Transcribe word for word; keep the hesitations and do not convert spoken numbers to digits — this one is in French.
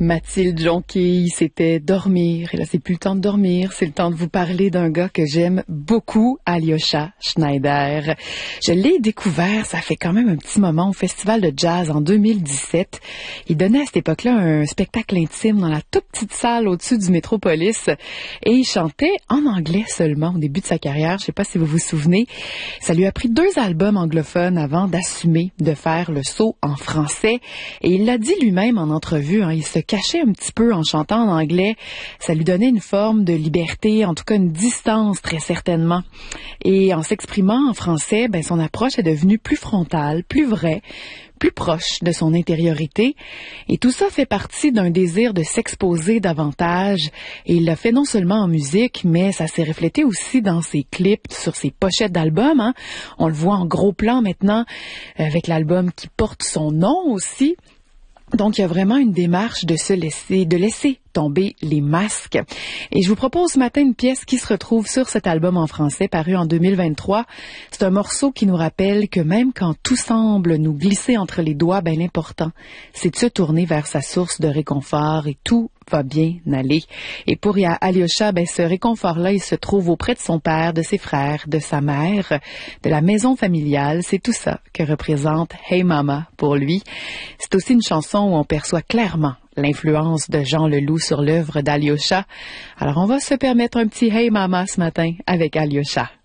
Mathilde Jonquille, c'était dormir. Et là, c'est plus le temps de dormir, c'est le temps de vous parler d'un gars que j'aime beaucoup, Alyosha Schneider. Je l'ai découvert, ça fait quand même un petit moment, au Festival de Jazz en deux mille dix-sept. Il donnait à cette époque-là un spectacle intime dans la toute petite salle au-dessus du Métropolis. Et il chantait en anglais seulement au début de sa carrière. Je sais pas si vous vous souvenez. Ça lui a pris deux albums anglophones avant d'assumer de faire le saut en français. Et il l'a dit lui-même en entrevue, hein, il se cachait un petit peu en chantant en anglais. Ça lui donnait une forme de liberté, en tout cas une distance très certainement. Et en s'exprimant en français, ben, son approche est devenue plus frontale, plus vraie, plus proche de son intériorité. Et tout ça fait partie d'un désir de s'exposer davantage. Et il l'a fait non seulement en musique, mais ça s'est reflété aussi dans ses clips, sur ses pochettes d'albums. Hein. On le voit en gros plan maintenant, avec l'album qui porte son nom aussi. Donc, il y a vraiment une démarche de se laisser, de laisser tomber les masques. Et je vous propose ce matin une pièce qui se retrouve sur cet album en français paru en deux mille vingt-trois. C'est un morceau qui nous rappelle que même quand tout semble nous glisser entre les doigts, ben l'important, c'est de se tourner vers sa source de réconfort et tout va bien aller. Et pour Alyosha, ben ce réconfort-là, il se trouve auprès de son père, de ses frères, de sa mère, de la maison familiale. C'est tout ça que représente Hey Mama pour lui. C'est aussi une chanson où on perçoit clairement l'influence de Jean Leloup sur l'œuvre d'Alyosha. Alors on va se permettre un petit Hey Mama ce matin avec Alyosha.